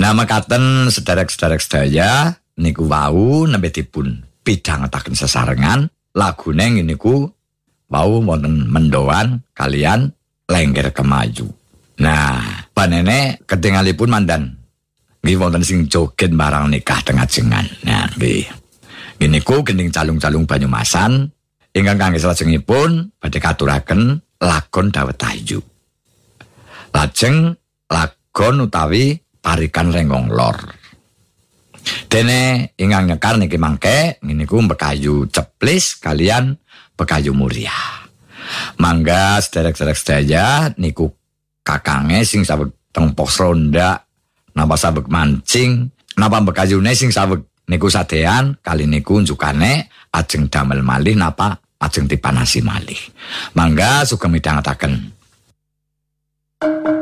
Nah mekaten sederek-sederek sedaya niku wau nembe dipun pidhangetaken sesarengan lagune niku wau wonten mendoan kalian Lengger Kemayu. Nah, panene ketingalipun mandan nggih wonten sing joget barang nikah teng ajengan. Nah, nggih. Niku gending calung-calung Banyumasan ingkang kangge salajengipun badhe katuraken lakon Dawet Ayu. Lajeng lakon utawi Parikan Renggong Lor. Dene ingkang nyekar niki mangke niku Bekayu Ceplis kalian Bekayu Muria. Mangga sederek-sederek sedaya niku kakange sing saweg teng pos ronda napa sabek mancing napa Bekayune sing saweg niku sadean kali niku unjukane ajeng damel malih napa ajeng dipanasi malih. Mangga sugeng midhangetaken.